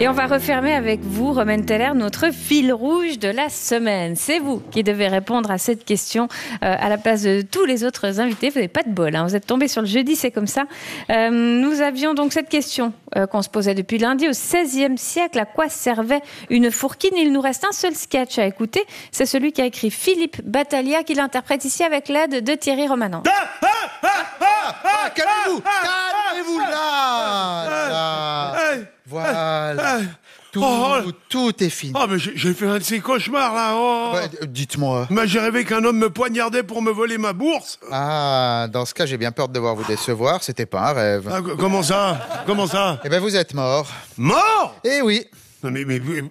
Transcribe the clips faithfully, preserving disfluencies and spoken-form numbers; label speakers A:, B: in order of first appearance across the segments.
A: Et on va refermer avec vous, Romaine Teller, notre fil rouge de la semaine. C'est vous qui devez répondre à cette question euh, à la place de tous les autres invités. Vous n'avez pas de bol, hein. Vous êtes tombés sur le jeudi, c'est comme ça. Euh, nous avions donc cette question euh, qu'on se posait depuis lundi. Au seizième siècle, à quoi servait une fourquine ? Il nous reste un seul sketch à écouter. C'est celui qu'a écrit Philippe Battaglia, qui l'interprète ici avec l'aide de Thierry Romanens.
B: Ah, ah, ah, ah, ah, calmez-vous, calmez-vous là, là. Voilà. Tout, oh, tout est fini.
C: Oh, mais j'ai, j'ai fait un de ces cauchemars, là. Oh.
B: Ouais, dites-moi.
C: Mais j'ai rêvé qu'un homme me poignardait pour me voler ma bourse.
B: Ah, dans ce cas, j'ai bien peur de devoir vous décevoir. C'était pas un rêve.
C: Ah, comment ça ? Comment ça ?
B: Eh ben, vous êtes mort.
C: Mort ?
B: Eh oui.
C: Non, mais, mais, mais...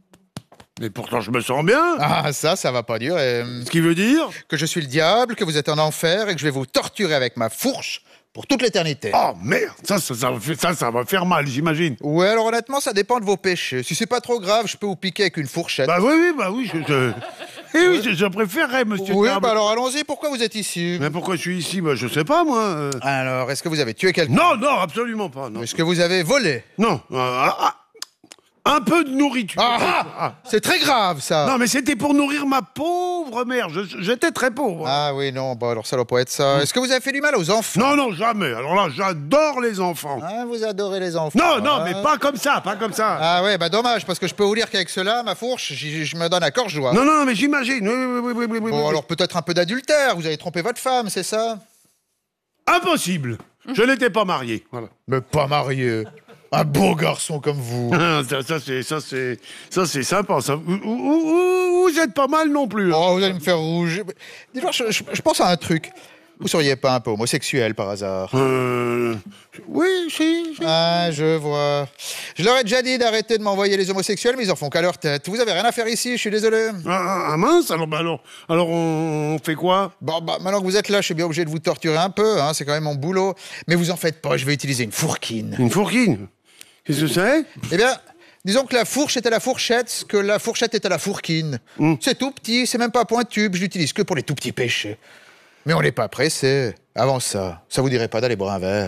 C: Mais pourtant, je me sens bien.
B: Ah, ça, ça va pas durer.
C: Ce qui veut dire ?
B: Que je suis le diable, que vous êtes en enfer et que je vais vous torturer avec ma fourche pour toute l'éternité.
C: Oh merde, ça, ça, ça, ça, ça, ça va faire mal, j'imagine.
B: Ouais, alors honnêtement, ça dépend de vos péchés. Si c'est pas trop grave, je peux vous piquer avec une fourchette.
C: Bah oui, oui, bah oui, je... je... Eh oui, je, je préférerais, monsieur.
B: Oui,
C: Table.
B: bah alors allons-y, pourquoi vous êtes ici ?
C: Mais pourquoi je suis ici ? Bah je sais pas, moi.
B: Alors, est-ce que vous avez tué quelqu'un ?
C: Non, non, absolument pas, non.
B: Est-ce que vous avez volé ?
C: Non, ah, ah, un peu de nourriture.
B: Ah, ah, ah. C'est très grave, ça.
C: Non, mais c'était pour nourrir ma pauvre mère. Je, j'étais très pauvre.
B: Ah oui, non, bah alors ça doit pas être ça. Est-ce que vous avez fait du mal aux enfants ?
C: Non, non, jamais. Alors là, j'adore les enfants.
B: Ah, vous adorez les enfants.
C: Non, non,
B: ah.
C: mais pas comme ça, pas comme ça.
B: Ah ouais, bah dommage, parce que je peux vous dire qu'avec cela, ma fourche, j'y, je me donne à cœur joie.
C: Non, non, non, mais j'imagine. Oui, oui, oui, oui, oui, oui,
B: bon,
C: oui.
B: alors peut-être un peu d'adultère. Vous avez trompé votre femme, c'est ça ?
C: Impossible. Je n'étais pas marié. Voilà.
B: Mais pas marié. Un beau garçon comme vous.
C: ça, ça, c'est, ça, c'est, ça, c'est sympa. Ça. Vous, vous, vous êtes pas mal non plus. Hein.
B: Oh, vous allez me faire rouge. Dis-moi, je, je, je pense à un truc. Vous seriez pas un peu homosexuel par hasard ?
C: Euh... Oui, si, si.
B: Ah, je vois. Je leur ai déjà dit d'arrêter de m'envoyer les homosexuels, mais ils en font qu'à leur tête. Vous avez rien à faire ici, je suis désolé.
C: Ah, ah mince, alors, bah, alors, alors on fait quoi ?
B: Bon, bah, maintenant que vous êtes là, je suis bien obligé de vous torturer un peu, hein, c'est quand même mon boulot. Mais vous en faites pas, je vais utiliser une fourquine.
C: Une fourquine ? Qu'est-ce que c'est ?
B: Eh bien, disons que la fourche est à la fourchette, ce que la fourchette est à la fourquine. Mm. C'est tout petit, c'est même pas pointu, je l'utilise que pour les tout petits péchés. Mais on n'est pas pressé. Avant ça, ça vous dirait pas d'aller boire un verre ?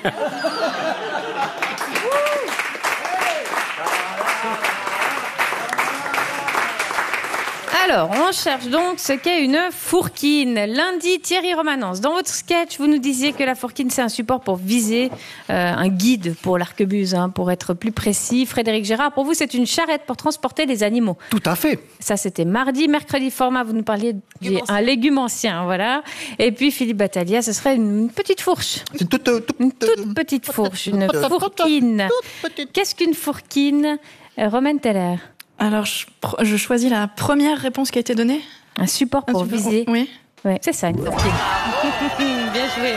A: Alors, on cherche donc ce qu'est une fourquine. Lundi, Thierry Romanens, dans votre sketch, vous nous disiez que la fourquine, c'est un support pour viser, euh, un guide pour l'arquebuse, hein, pour être plus précis. Frédéric Gérard, pour vous, c'est une charrette pour transporter les animaux.
D: Tout à fait.
A: Ça, c'était mardi. Mercredi, format, vous nous parliez d'un légume ancien, voilà. Et puis, Philippe Battaglia, ce serait une petite fourche.
B: C'est toute, toute,
A: une toute petite fourche, une fourquine. Qu'est-ce qu'une fourquine ? euh, Romaine Teller.
E: Alors, je, je choisis la première réponse qui a été donnée.
A: Un support pour
E: Un support,
A: viser.
E: Oui.
A: Ouais, c'est ça, une fourquine. Bien joué.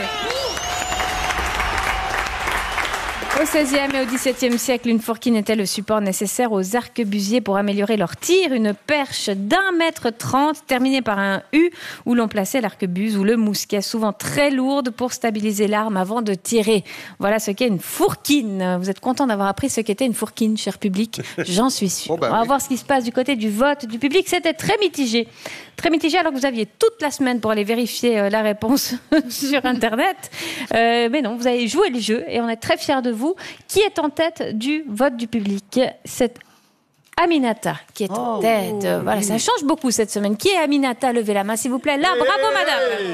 A: Au seizième et au dix-septième siècle, une fourquine était le support nécessaire aux arquebusiers pour améliorer leur tir. Une perche d'un mètre trente, terminée par un U, où l'on plaçait l'arquebuse ou le mousquet, souvent très lourde pour stabiliser l'arme avant de tirer. Voilà ce qu'est une fourquine. Vous êtes content d'avoir appris ce qu'était une fourquine, cher public ? J'en suis sûre.
B: Oh bah
A: On va
B: oui.
A: voir ce qui se passe du côté du vote du public. C'était très mitigé. Très mitigé alors que vous aviez toute la semaine pour aller vérifier euh, la réponse sur Internet. Euh, mais non, vous avez joué le jeu et on est très fiers de vous. Qui est en tête du vote du public ? C'est Aminata qui est en
D: Oh,
A: tête.
D: oh,
A: voilà,
D: oui.
A: ça change beaucoup cette semaine. Qui est Aminata ? Levez la main s'il vous plaît. Là, bravo madame.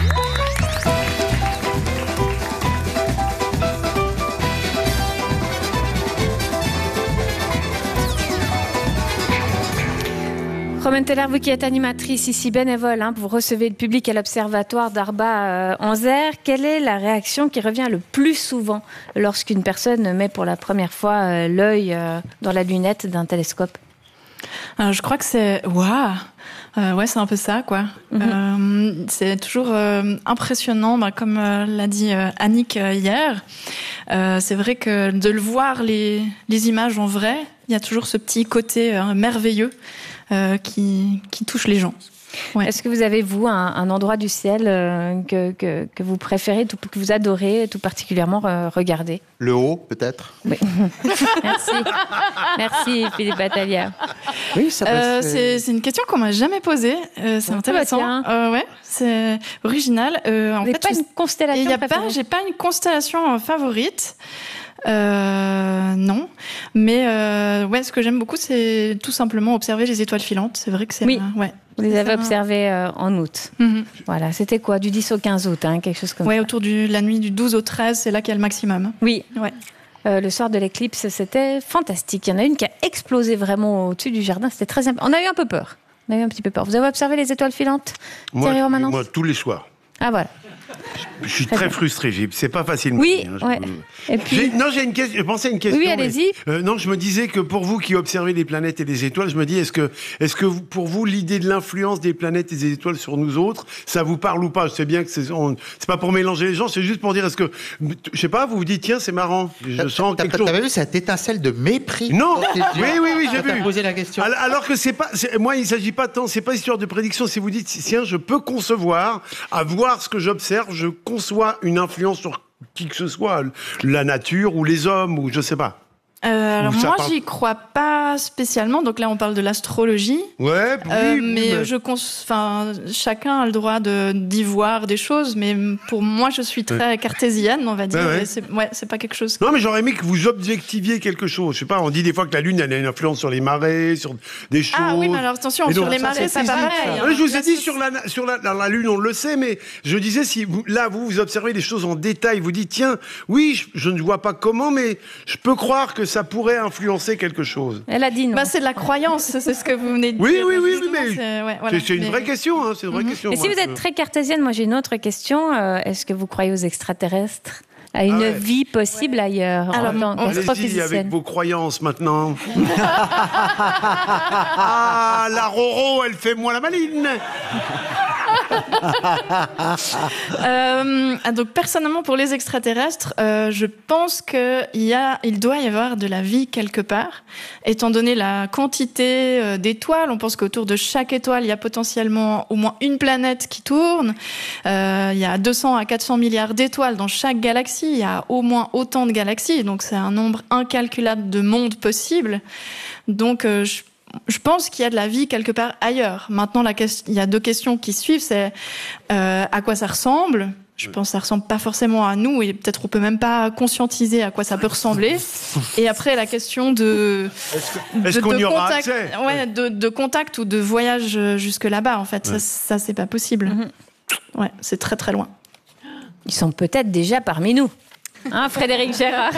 A: Romaine Teller, vous qui êtes animatrice ici, bénévole, hein, vous recevez le public à l'Observatoire d'Arba-en-Zer. Quelle est la réaction qui revient le plus souvent lorsqu'une personne met pour la première fois euh, l'œil euh, dans la lunette d'un télescope ?
E: Alors, je crois que c'est... Waouh euh, Ouais, c'est un peu ça, quoi. Mm-hmm. Euh, c'est toujours euh, impressionnant, bah, comme euh, l'a dit euh, Annick euh, hier. Euh, c'est vrai que de le voir, les, les images en vrai, il y a toujours ce petit côté euh, merveilleux euh, qui, qui touche les gens. Ouais.
A: Est-ce que vous avez, vous, un, un endroit du ciel euh, que, que, que vous préférez, tout, que vous adorez tout particulièrement euh, regarder ?
B: Le haut, peut-être ?
A: Oui. Merci. Merci, Philippe Battaglia.
D: Oui, ça peut
E: Euh,
D: être-
E: c'est, c'est une question qu'on m'a jamais posée. Euh, c'est
A: Ah,
E: intéressant.
A: bah, tiens.
E: Euh, ouais, c'est original. Euh, en
A: Vous n'avez
E: fait,
A: pas
E: je-
A: une constellation
E: Et y a pas,
A: préférée ?
E: j'ai pas une constellation euh, favorite. Euh, non. Mais euh, ouais, ce que j'aime beaucoup, c'est tout simplement observer les étoiles filantes. C'est vrai que c'est...
A: Oui.
E: Euh, ouais.
A: Vous les
E: C'est
A: avez
E: ça.
A: observés euh, en août.
E: Mhm.
A: Voilà, c'était quoi? Du dix au quinze août, hein, quelque chose comme
E: Ouais,
A: ça.
E: autour de la nuit du douze au treize, c'est là qu'il y a le maximum.
A: Oui.
E: Ouais.
A: Euh, le soir de l'éclipse, c'était fantastique. Il y en a une qui a explosé vraiment au-dessus du jardin. C'était très imp- On a eu un peu peur. On a eu un petit peu peur. Vous avez observé les étoiles filantes,
C: Moi,
A: Thierry Romanens?
C: moi, tous les soirs.
A: Ah voilà.
C: Je suis
A: Très
C: très
A: bien.
C: frustré. J'ai- C'est pas facile.
A: Oui,
C: hein, je-
A: ouais. Et puis,
C: J'ai- Non, j'ai une question. Je pensais à une question.
A: Oui,
C: mais-
A: allez-y.
C: Euh, non, je me disais que pour vous qui observez les planètes et les étoiles, je me dis, est-ce que, est-ce que vous- pour vous, l'idée de l'influence des planètes et des étoiles sur nous autres, ça vous parle ou pas? Je sais bien que c'est, on- c'est pas pour mélanger les gens, c'est juste pour dire, est-ce que, je sais pas, vous vous dites, tiens, c'est marrant. Je sens
B: T'as-
C: quelque chose.
B: T'avais vu cette étincelle de mépris?
C: Non.
B: dans tes yeux
C: Oui, oui, oui, j'ai
B: quand t'as
C: vu.
B: posé la question.
C: Alors, alors que c'est pas, c'est- moi, il s'agit pas tant, c'est pas histoire de prédiction. Si vous dites, tiens, je peux concevoir, à voir ce que j'observe, je conçois une influence sur qui que ce soit, la nature ou les hommes ou je sais pas.
E: Euh, alors
C: Ou ça
E: moi,
C: parle-
E: j'y crois pas spécialement. Donc là, on parle de l'astrologie.
C: Ouais, oui,
E: Euh,
C: oui,
E: mais je cons... enfin, chacun a le droit de d'y voir des choses, mais pour moi, je suis très cartésienne, on va dire.
C: Ouais, ouais.
E: Et c'est, ouais, c'est pas quelque chose.
C: Non, mais j'aurais aimé que vous objectiviez quelque chose. Je sais pas, on dit des fois que la Lune, elle a une influence sur les marées, sur des choses.
E: Ah oui, mais alors attention,
C: Et
E: sur
C: donc,
E: les
C: ça,
E: marées,
C: c'est
E: c'est pas
C: physique,
E: pareil.
C: ça.
E: hein.
C: Oui, je vous ai
E: Là,
C: dit
E: c'est-
C: sur la, sur la, la, la Lune, on le sait, mais je disais si vous, là, vous, vous observez les choses en détail, vous dites, tiens, oui, je, je ne vois pas comment, mais je peux croire que ça pourrait influencer quelque chose.
A: elle a dit non.
E: Bah, c'est de la croyance, c'est ce que vous venez de
C: Oui,
E: dire.
C: oui, oui, oui,
E: justement,
C: mais
E: c'est, ouais, voilà.
C: c'est, c'est une
E: Mais-
C: vraie question, hein, c'est une vraie question.
A: Et si
C: moi,
A: vous êtes
C: je-
A: très cartésienne, moi j'ai une autre question. Euh, est-ce que vous croyez aux extraterrestres? À une
C: Ah ouais.
A: vie possible ailleurs
E: Alors,
A: en tant
E: on-
C: Allez-y avec
A: qu'astrophysicienne?
C: vos croyances maintenant. Ah, la Roro, elle fait moins la maline.
E: Euh, ah, donc personnellement pour les extraterrestres, euh, je pense que il y a, il doit y avoir de la vie quelque part, étant donné la quantité euh, d'étoiles. On pense qu'autour de chaque étoile, il y a potentiellement au moins une planète qui tourne. Euh, il y a deux cents à quatre cents milliards d'étoiles dans chaque galaxie. Il y a au moins autant de galaxies, donc c'est un nombre incalculable de mondes possibles. Donc euh, je Je pense qu'il y a de la vie quelque part ailleurs. Maintenant, la question, il y a deux questions qui suivent. C'est euh, à quoi ça ressemble. Je pense que ça ressemble pas forcément à nous et peut-être on peut même pas conscientiser à quoi ça peut ressembler. Et après, la question de
C: Est-ce
E: de-
C: qu'on
E: de
C: y aura
E: contact,
C: accès?
E: ouais, de, de contact ou de voyage jusque là-bas. En fait, ça, ça c'est pas possible.
A: Mhm.
E: Ouais, c'est très très loin.
A: Ils sont peut-être déjà parmi nous. Hein, Frédéric Gérard?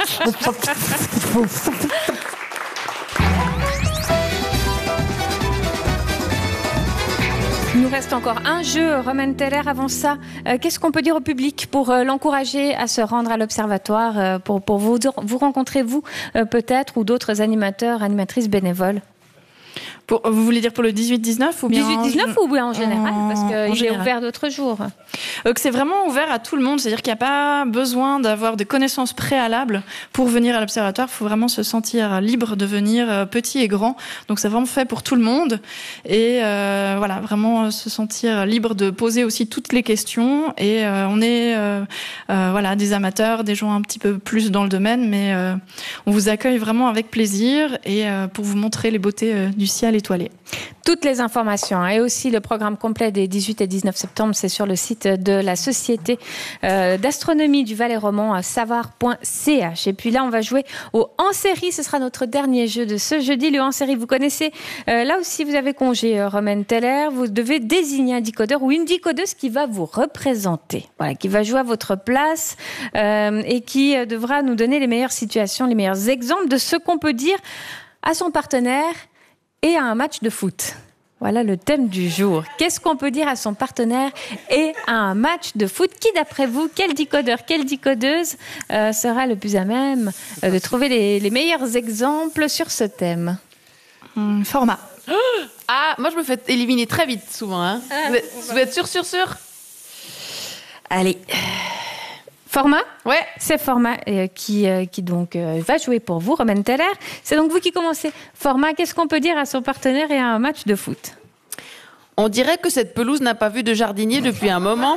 A: Il nous reste encore un jeu, Romain Teller. Avant ça, euh, qu'est-ce qu'on peut dire au public pour euh, l'encourager à se rendre à l'Observatoire, euh, pour, pour vous, vous rencontrer, vous, euh, peut-être, ou d'autres animateurs, animatrices bénévoles?
E: Pour, vous voulez dire pour le dix-huit dix-neuf ou bien
A: dix-huit dix-neuf ou bien en général? Parce
E: en
A: qu'il est
E: général.
A: ouvert d'autres jours.
E: Euh, que c'est vraiment ouvert à tout le monde, c'est-à-dire qu'il n'y a pas besoin d'avoir des connaissances préalables pour venir à l'observatoire. Il faut vraiment se sentir libre de venir, euh, petit et grand. Donc c'est vraiment fait pour tout le monde. Et euh, voilà, vraiment se sentir libre de poser aussi toutes les questions. Et euh, on est euh, euh, voilà des amateurs, des gens un petit peu plus dans le domaine, mais euh, on vous accueille vraiment avec plaisir et euh, pour vous montrer les beautés euh, du ciel étoilé.
A: Toutes les informations hein, et aussi le programme complet des dix-huit et dix-neuf septembre, c'est sur le site de la Société euh, d'astronomie du Valais-Roman à savoir point c h. Et puis là, on va jouer au en série. Ce sera notre dernier jeu de ce jeudi. Le en série, vous connaissez. Euh, là aussi, vous avez congé, euh, Romain Teller. Vous devez désigner un décodeur ou une décodeuse qui va vous représenter. Voilà, qui va jouer à votre place euh, et qui euh, devra nous donner les meilleures situations, les meilleurs exemples de ce qu'on peut dire à son partenaire et à un match de foot. Voilà le thème du jour. Qu'est-ce qu'on peut dire à son partenaire et à un match de foot? Qui, d'après vous, quel décodeur, quelle décodeuse euh, sera le plus à même euh, de trouver les, les meilleurs exemples sur ce thème?
E: Hum, format.
D: Ah, moi je me fais éliminer très vite souvent. Hein. Vous, êtes, vous êtes sûr, sûr, sûr?
A: Allez. Format?
D: Ouais.
A: C'est Format euh, qui, euh, qui donc euh, va jouer pour vous, Romain Teller. C'est donc vous qui commencez. Format, qu'est-ce qu'on peut dire à son partenaire et à un match de foot?
D: On dirait que cette pelouse n'a pas vu de jardinier depuis un moment.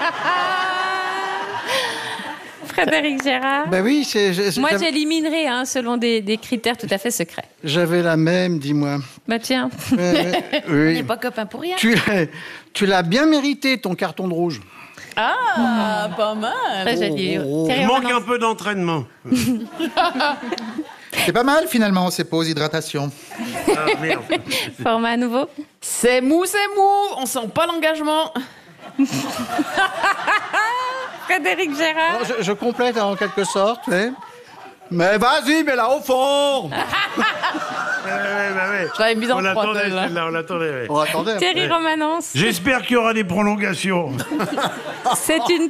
A: Frédéric Gérard?
F: Ben oui, c'est, je-
A: Moi,
F: j'avais-
A: j'éliminerai hein, selon des, des critères tout à fait secrets.
F: j'avais la même, dis-moi.
A: Bah tiens.
F: Euh,
D: On
F: oui.
D: n'est pas copains pour rien.
F: Tu, tu l'as bien mérité, ton carton de rouge.
D: Ah, pas mal.
A: Bah, j'ai dit,
F: Oh, oh,
A: Thierry
C: Il manque
A: Romanens.
C: un peu d'entraînement.
B: C'est pas mal finalement ces pauses hydratation.
C: Ah, merde.
A: Format à nouveau.
D: C'est mou, c'est mou. On sent pas l'engagement.
A: Frédéric Gérard.
F: Alors, je, je complète en quelque sorte, mais... Mais vas-y, mets-la au fond.
C: Ouais, ouais, bah ouais.
D: Je l'avais mise en
C: On
D: froid,
C: l'attendait,
D: celle-là.
C: celle-là, on l'attendait. ouais.
F: On attendait.
A: Thierry Romanence.
C: J'espère qu'il y aura des prolongations.
A: C'est une